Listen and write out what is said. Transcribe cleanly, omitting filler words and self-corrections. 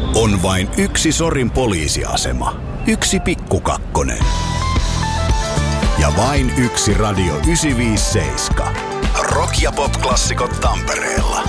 On vain yksi Sorin poliisiasema. Yksi pikkukakkonen. Ja vain yksi Radio 957. Rock- ja pop-klassikot Tampereella.